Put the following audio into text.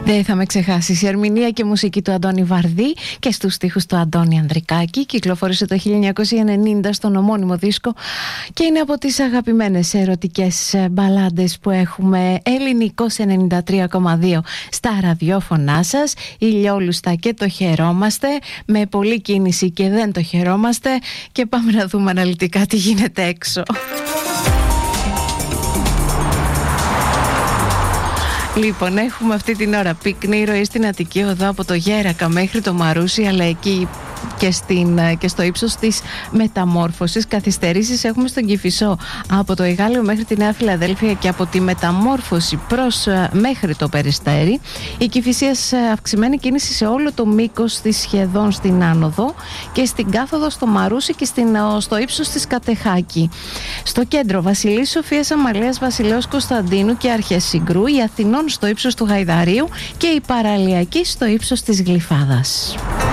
Δεν θα με ξεχάσεις, η ερμηνεία και μουσική του Αντώνη Βαρδί και στους στίχους του Αντώνη Ανδρικάκη. Κυκλοφόρησε το 1990 στον ομώνυμο δίσκο και είναι από τις αγαπημένες ερωτικές μπαλάντες που έχουμε. Ελληνικός 93,2 στα ραδιόφωνά σας. Ηλιόλουστα και το χαιρόμαστε, με πολλή κίνηση και δεν το χαιρόμαστε. Και πάμε να δούμε αναλυτικά τι γίνεται έξω. Λοιπόν, έχουμε αυτή την ώρα πυκνή ροή στην Αττική Οδό από το Γέρακα μέχρι το Μαρούσι, αλλά εκεί και στο ύψος της Μεταμόρφωσης. Καθυστερήσεις έχουμε στον Κηφισό από το Αιγάλιο μέχρι τη Νέα Φιλαδέλφια και από τη Μεταμόρφωση μέχρι το Περιστέρι. Η Κηφισίας αυξημένη κίνηση σε όλο το μήκος της, σχεδόν στην άνοδο, και στην κάθοδο στο Μαρούσι και στο ύψος της Κατεχάκη. Στο κέντρο Βασιλής Σοφίας Αμαλίας, Βασιλέως Κωνσταντίνου και Αρχές Συγκρού, η Αθηνών στο ύψος του Γαϊδαρίου και η Παραλιακή στο ύψος της Γλυφάδας.